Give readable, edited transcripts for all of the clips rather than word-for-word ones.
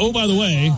Oh, by the way,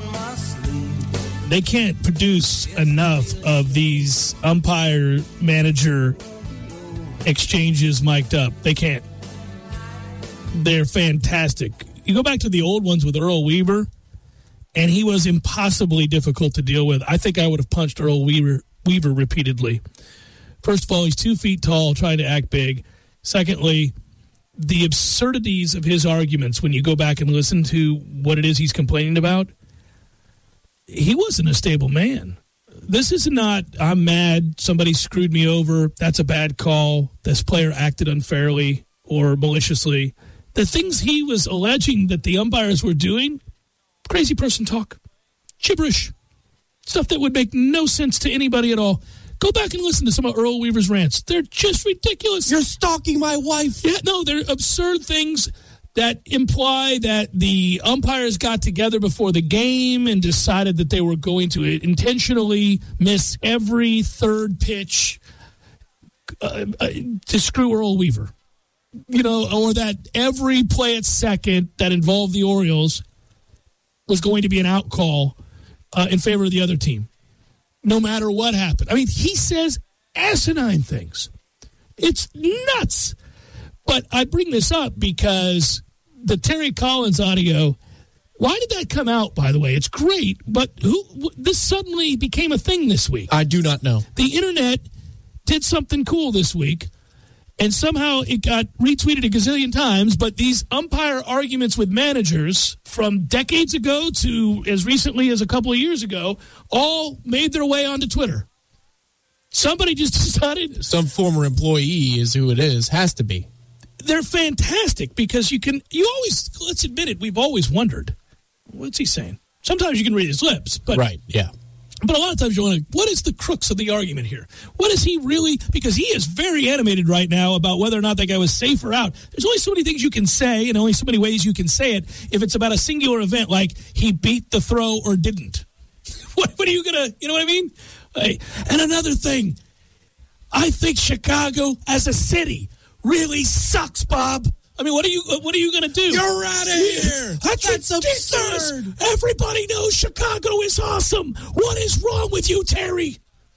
they can't produce enough of these umpire-manager exchanges mic'd up. They can't. They're fantastic. You go back to the old ones with Earl Weaver, and he was impossibly difficult to deal with. I think I would have punched Earl Weaver repeatedly. First of all, he's 2 feet tall, trying to act big. Secondly, the absurdities of his arguments, when you go back and listen to what it is he's complaining about, he wasn't a stable man. This is not, I'm mad, somebody screwed me over, that's a bad call, this player acted unfairly or maliciously. The things he was alleging that the umpires were doing, crazy person talk, gibberish, stuff that would make no sense to anybody at all. Go back and listen to some of Earl Weaver's rants. They're just ridiculous. You're stalking my wife. Yeah, no, they're absurd things that imply that the umpires got together before the game and decided that they were going to intentionally miss every third pitch to screw Earl Weaver. You know, or that every play at second that involved the Orioles was going to be an out call in favor of the other team, no matter what happened. I mean, he says asinine things. It's nuts. But I bring this up because the Terry Collins audio, why did that come out, by the way? It's great, but this suddenly became a thing this week. I do not know. The internet did something cool this week, and somehow it got retweeted a gazillion times, but these umpire arguments with managers from decades ago to as recently as a couple of years ago all made their way onto Twitter. Somebody just decided. Some former employee is who it is. Has to be. They're fantastic because you always, let's admit it, we've always wondered, what's he saying? Sometimes you can read his lips. But right, yeah. But a lot of times you wonder, what is the crux of the argument here? What is he really, because he is very animated right now about whether or not that guy was safe or out. There's only so many things you can say and only so many ways you can say it if it's about a singular event like he beat the throw or didn't. What are you going to, you know what I mean? And another thing, I think Chicago as a city really sucks, Bob. I mean, what are you going to do? You're out of here. That's ridiculous. Absurd. Everybody knows Chicago is awesome. What is wrong with you, Terry?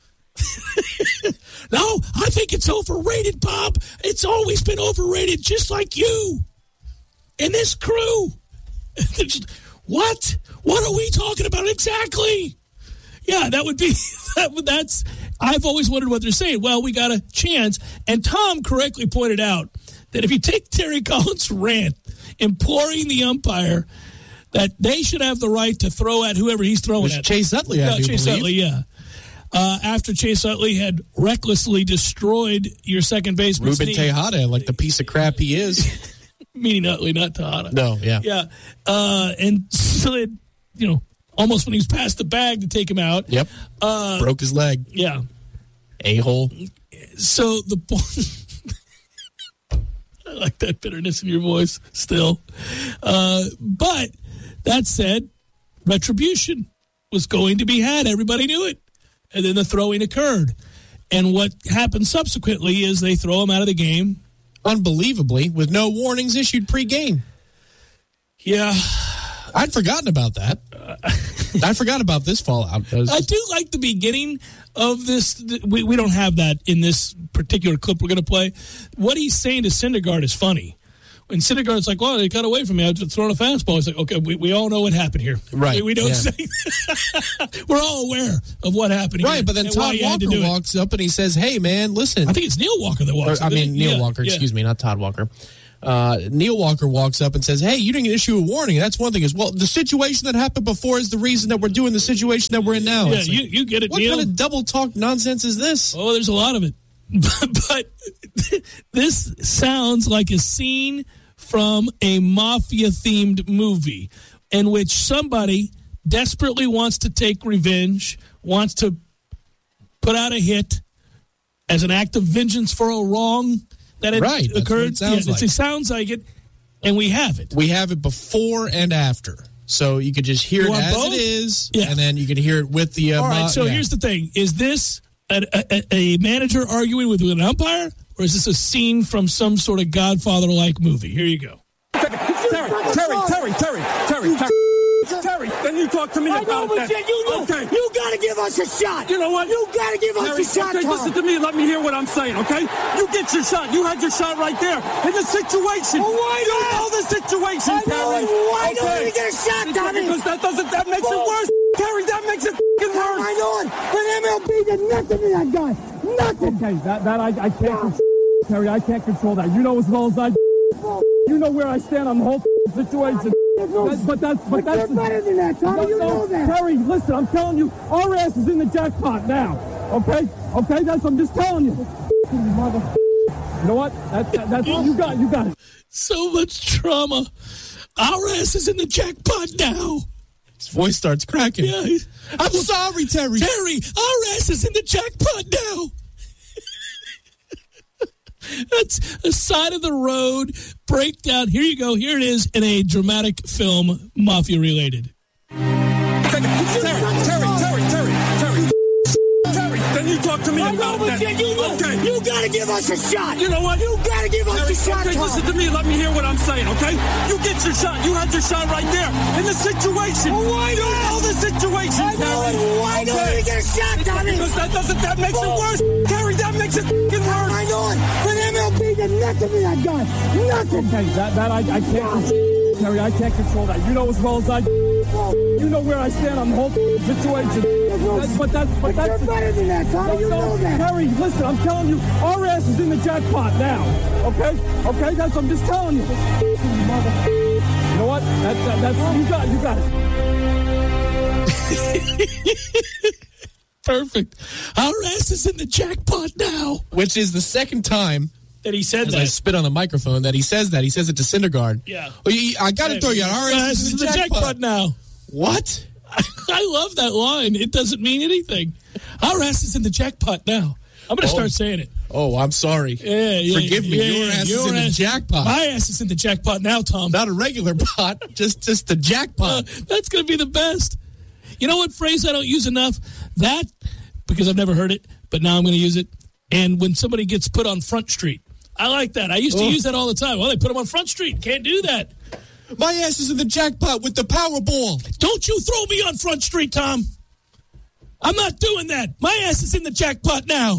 No, I think it's overrated, Bob. It's always been overrated, just like you and this crew. What? What are we talking about exactly? Yeah, that would be that's. I've always wondered what they're saying. Well, we got a chance, and Tom correctly pointed out that if you take Terry Collins' rant imploring the umpire that they should have the right to throw at whoever he's throwing at. Chase Utley, Chase Utley, yeah. After Chase Utley had recklessly destroyed your second baseman. Ruben Tejada, like the piece of crap he is. Meaning Utley, not Tejada. No, yeah. Yeah. And slid, almost when he was past the bag to take him out. Yep. Broke his leg. Yeah. A-hole. So the I like that bitterness in your voice still. But that said, retribution was going to be had. Everybody knew it. And then the throwing occurred. And what happened subsequently is they throw him out of the game. Unbelievably, with no warnings issued pre-game. Yeah. I'd forgotten about that. I forgot about this fallout. I do like the beginning of this. We don't have that in this particular clip we're going to play. What he's saying to Syndergaard is funny. When Syndergaard's like, well, they got away from me. I was throwing a fastball. He's like, okay, we all know what happened here. Right. We don't say. We're all aware of what happened here. Right, but then Todd Walker walks up and he says, hey, man, listen. I think it's Neil Walker that walks up. Neil Walker, excuse me, not Todd Walker. Neil Walker walks up and says, hey, you didn't issue a warning. That's one thing. Well, the situation that happened before is the reason that we're doing the situation that we're in now. Yeah, you get it, what Neil. What kind of double talk nonsense is this? Oh, there's a lot of it. But this sounds like a scene from a mafia-themed movie in which somebody desperately wants to take revenge, wants to put out a hit as an act of vengeance for a wrong that had occurred. It sounds like it, and we have it. We have it before and after. So you could just hear it as both? It is, and then you can hear it with the... All right, so here's the thing. Is this a manager arguing with an umpire, or is this a scene from some sort of Godfather-like movie? Here you go. Terry. talk to me about that. Okay. You gotta give us a shot. You know what? You gotta give us a shot, okay, Tom. listen to me. Let me hear what I'm saying, okay? You get your shot. You had your shot right there. In the situation. Well, why you not? know the situation, I know Terry. it. Why don't we get a shot, Tommy? Because that makes it worse, Terry. That makes it worse. I know it. But MLB did nothing to that guy. Nothing. Okay, that I can't, Terry. I can't control that. You know as well as I. You know where I stand on the whole situation. But that's you're better than that, Tommy. You know that. Terry, listen, I'm telling you, our ass is in the jackpot now. Okay, I'm just telling you. You know what? That's you got it. So much trauma. Our ass is in the jackpot now. His voice starts cracking. Yeah. I'm sorry, Terry. Terry, our ass is in the jackpot now. That's a side of the road breakdown. Here you go. Here it is in a dramatic film, mafia related. Terry, then you talk to me about that. You gotta give us a shot. You know what? You gotta give us a shot, Okay, Tom. listen to me. Let me hear what I'm saying, okay? You get your shot. You had your shot right there. In the situation. Well, why you not? know the situation, I know Terry. it. Why don't we get a shot, Tommy? Because that makes it worse, Terry. That makes it worse. I know it. But MLB did nothing to that guy. Nothing. Okay, that I can't, Terry. I can't control that. You know as well as I. You know where I stand on the whole situation. But you're better than that, Tommy. You know that. Terry, listen, I'm telling you, our ass is in the jackpot now. Okay, I'm just telling you. You know what? That's you got it. Perfect. Our ass is in the jackpot now. Which is the second time that he said as that. I spit on the microphone that he says that. He says it to Syndergaard. Yeah. Well, I got to throw you out. Our ass is in the jackpot now. What? I love that line. It doesn't mean anything. Our ass is in the jackpot now. I'm going to start saying it. Oh, I'm sorry. Yeah. Forgive me. Your ass is in the jackpot. My ass is in the jackpot now, Tom. Not a regular pot, just the jackpot. That's going to be the best. You know what phrase I don't use enough? That, because I've never heard it, but now I'm going to use it. And when somebody gets put on Front Street. I like that. I used to use that all the time. Well, they put them on Front Street. Can't do that. My ass is in the jackpot with the Powerball. Don't you throw me on Front Street, Tom. I'm not doing that. My ass is in the jackpot now.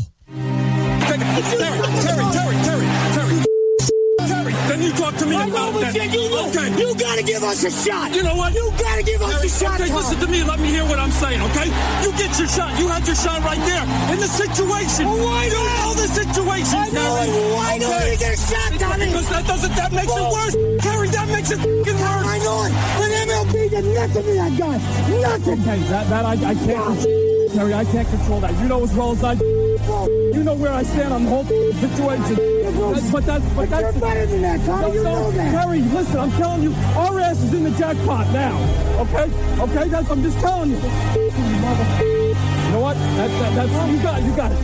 Terry, then you talk to me about that. You gotta give us a shot. You know what? You gotta give us a shot, Okay, Tom. listen to me. Let me hear what I'm saying, okay? You get your shot. You had your shot right there. In the situation. Well, why you not? know the situation, I know it. Terry. Why don't we get a shot, Tommy? Because that makes it worse, Terry. That makes it worse. I know it. But MLB did nothing to that guy. Nothing. Okay, that I can't, Terry. I can't control that. You know as well as I. You know where I stand on the whole situation. But you're better than that, Tommy. You know that. Terry, listen, I'm telling you, our ass is in the jackpot now. Okay, I'm just telling you. You know what? That's you got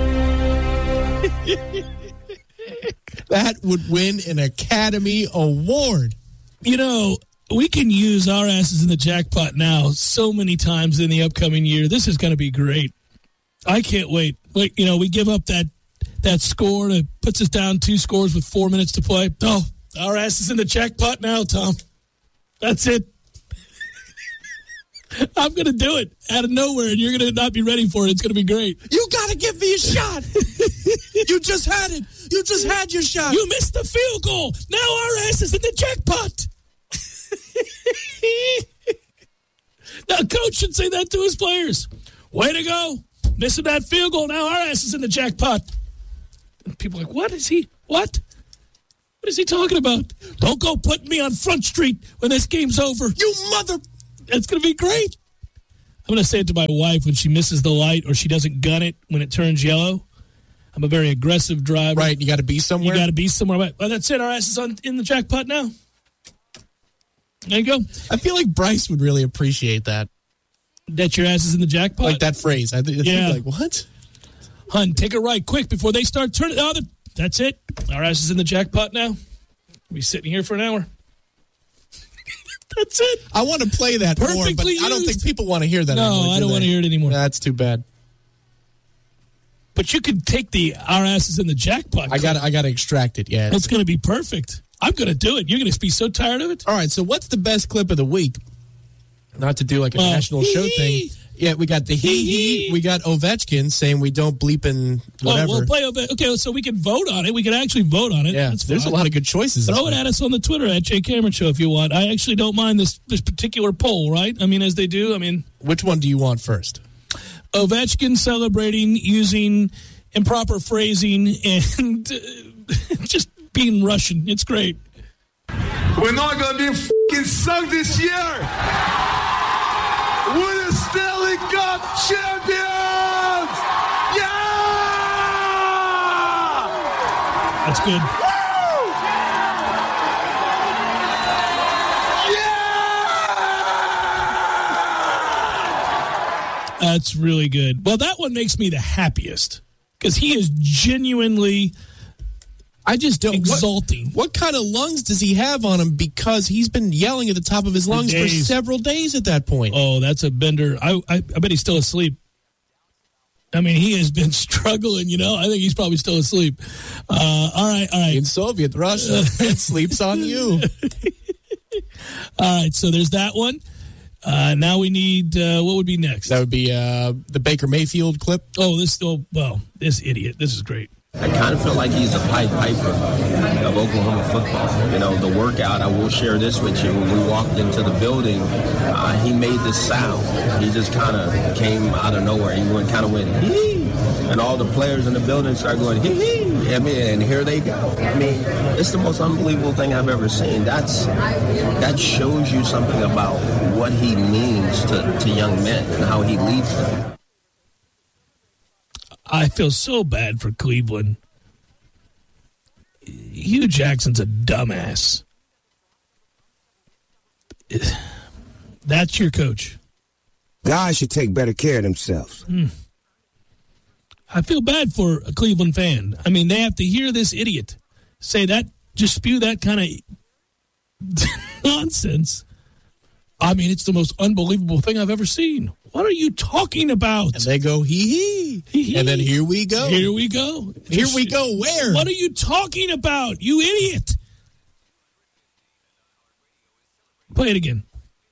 it. That would win an Academy Award. You know, we can use our asses in the jackpot now so many times in the upcoming year. This is going to be great. I can't wait. Wait, you know, we give up that score that puts us down 2 scores with 4 minutes to play. Oh, our ass is in the jackpot now, Tom. That's it. I'm going to do it out of nowhere, and you're going to not be ready for it. It's going to be great. You got to give me a shot. You just had it. You just had your shot. You missed the field goal. Now our ass is in the jackpot. Now, coach should say that to his players. Way to go. Missing that field goal. Now our ass is in the jackpot. And people are like, what is he talking about? Don't go putting me on Front Street when this game's over. You mother... It's going to be great. I'm going to say it to my wife when she misses the light or she doesn't gun it when it turns yellow. I'm a very aggressive driver. Right, you got to be somewhere. You got to be somewhere. Well, that's it. Our ass is in the jackpot now. There you go. I feel like Bryce would really appreciate that. That your ass is in the jackpot? Like that phrase. I think like, what? Hun, take a right quick before they start turning. Oh, that's it. Our ass is in the jackpot now. We'll be sitting here for an hour. That's it. I want to play that more, but I don't think people want to hear that anymore. No, I don't want to hear it anymore. That's too bad. But you could take the our asses in the jackpot. I got to extract it, yeah. It's going to be perfect. I'm going to do it. You're going to be so tired of it. All right, so what's the best clip of the week? Not to do like a national show thing. Yeah, we got the he. We got Ovechkin saying we don't bleep in whatever. Oh, we'll play Ovechkin. Okay, so we can vote on it. We can actually vote on it. Yeah, That's there's fine. a lot of good choices. Throw it at us on the Twitter at Jay Cameron Show if you want. I actually don't mind this particular poll, right? I mean, as they do. I mean, which one do you want first? Ovechkin celebrating using improper phrasing and just being Russian. It's great. We're not going to be fucking sunk this year. We're the Stanley Cup champions! Yeah! That's good. Woo! Yeah! That's really good. Well, that one makes me the happiest because he is genuinely I just don't. exulting. What kind of lungs does he have on him? Because he's been yelling at the top of his lungs for several days at that point. Oh, that's a bender. I bet he's still asleep. I mean, he has been struggling, you know. I think he's probably still asleep. All right. In Soviet Russia, it sleeps on you. All right, so there's that one. Now we need, what would be next? That would be the Baker Mayfield clip. Oh, this idiot. This is great. I kind of feel like he's a Pied Piper of Oklahoma football. You know, the workout, I will share this with you. When we walked into the building, he made this sound. He just kind of came out of nowhere. He kind of went, hee. And all the players in the building started going, hee. I mean, and here they go. I mean, it's the most unbelievable thing I've ever seen. That shows you something about what he means to young men and how he leads them. I feel so bad for Cleveland. Hugh Jackson's a dumbass. That's your coach. Guys should take better care of themselves. I feel bad for a Cleveland fan. I mean, they have to hear this idiot say that, just spew that kind of nonsense. I mean, it's the most unbelievable thing I've ever seen. What are you talking about? And they go, hee. And then here we go. Here we go. Here we go where? What are you talking about, you idiot? Play it again.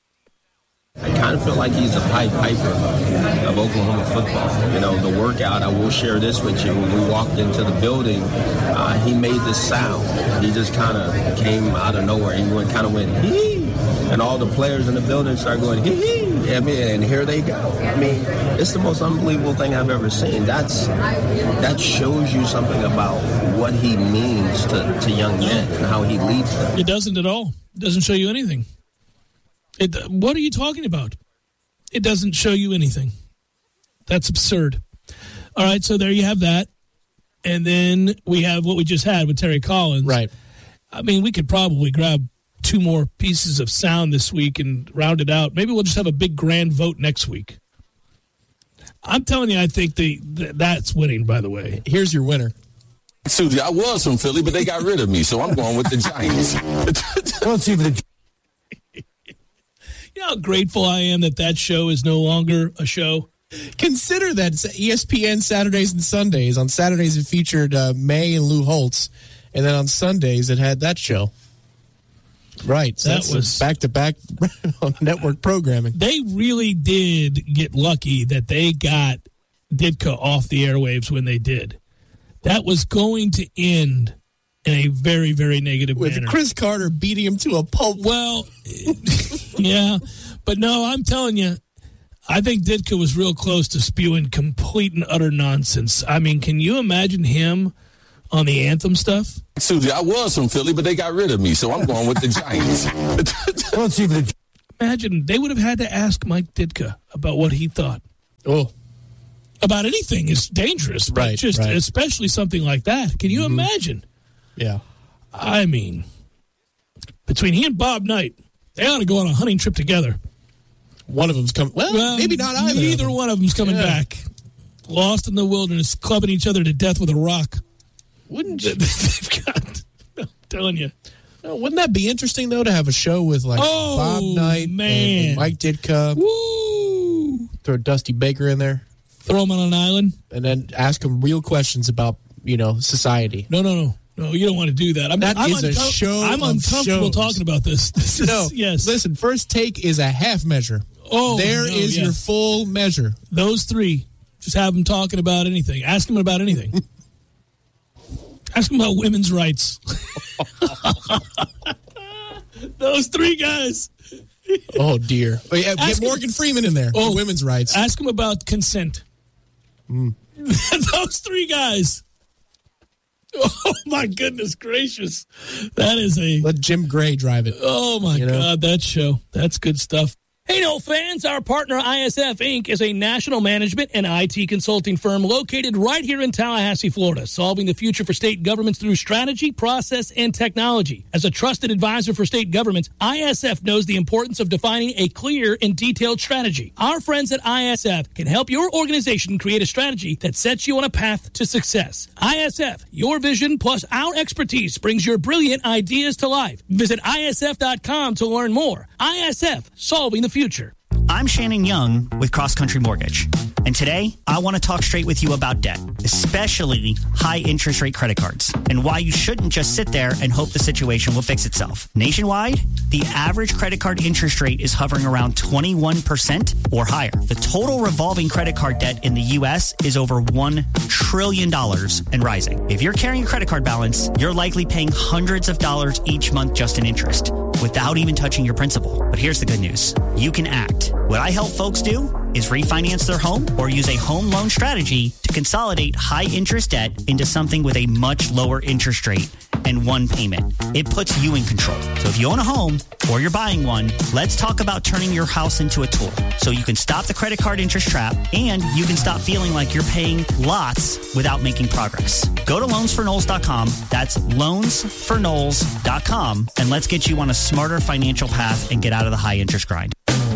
I kind of feel like he's a Pied Piper of Oklahoma football. You know, the workout, I will share this with you. When we walked into the building, he made this sound. He just kind of came out of nowhere. He kind of went, hee. And all the players in the building started going, hee. I mean, and here they go. I mean, it's the most unbelievable thing I've ever seen. That shows you something about what he means to young men and how he leads them. It doesn't at all. It doesn't show you anything. What are you talking about? It doesn't show you anything. That's absurd. All right, so there you have that. And then we have what we just had with Terry Collins. Right. I mean, we could probably grab 2 more pieces of sound this week and round it out. Maybe we'll just have a big grand vote next week. I'm telling you, I think that's winning, by the way. Here's your winner. Susie, I was from Philly, but they got rid of me, so I'm going with the Giants. Let's see the. You know how grateful I am that show is no longer a show? Consider that ESPN Saturdays and Sundays. On Saturdays, it featured May and Lou Holtz. And then on Sundays, it had that show. Right. So that was back-to-back network programming. They really did get lucky that they got Ditka off the airwaves when they did. That was going to end in a very, very negative manner. With Chris Carter beating him to a pulp. Well, yeah. But no, I'm telling you, I think Ditka was real close to spewing complete and utter nonsense. I mean, can you imagine him on the anthem stuff? Susie, I was from Philly, but they got rid of me, so I'm going with the Giants. Let's see the. Imagine, they would have had to ask Mike Ditka about what he thought. Oh. About anything is dangerous, but right, especially something like that. Can you imagine? Yeah. I mean, between he and Bob Knight, they ought to go on a hunting trip together. One of them's coming. Well, maybe not either. Neither one of them's coming back. Lost in the wilderness, clubbing each other to death with a rock. Wouldn't you? They've got, I'm telling you. No, wouldn't that be interesting, though, to have a show with, like, Bob Knight and Mike Ditka? Woo! Throw Dusty Baker in there. Throw him on an island. And then ask him real questions about, society. No. No, you don't want to do that. That is a show. I'm uncomfortable talking about this. Yes. Listen, First Take is a half measure. There is your full measure. Those three. Just have them talking about anything. Ask them about anything. Ask them about women's rights. Those three guys. Oh, dear. Get Morgan Freeman in there. Oh, women's rights. Ask them about consent. Those three guys. Oh, my goodness gracious. That is Let Jim Gray drive it. Oh, my God, that show. That's good stuff. Hey, Noel fans, our partner ISF Inc. is a national management and IT consulting firm located right here in Tallahassee, Florida, solving the future for state governments through strategy, process, and technology. As a trusted advisor for state governments, ISF knows the importance of defining a clear and detailed strategy. Our friends at ISF can help your organization create a strategy that sets you on a path to success. ISF, your vision plus our expertise brings your brilliant ideas to life. Visit ISF.com to learn more. ISF, solving the future. I'm Shannon Young with Cross Country Mortgage, and today I want to talk straight with you about debt, especially high interest rate credit cards, and why you shouldn't just sit there and hope the situation will fix itself. Nationwide, the average credit card interest rate is hovering around 21% or higher. The total revolving credit card debt in the U.S. is over $1 trillion and rising. If you're carrying a credit card balance, you're likely paying hundreds of dollars each month just in interest, without even touching your principal. But here's the good news. You can act. What I help folks do is refinance their home or use a home loan strategy to consolidate high interest debt into something with a much lower interest rate and one payment. It puts you in control. So if you own a home or you're buying one, let's talk about turning your house into a tool so you can stop the credit card interest trap and you can stop feeling like you're paying lots without making progress. Go to loansforknowles.com. That's loansforknowles.com, and let's get you on a smarter financial path and get out of the high interest grind.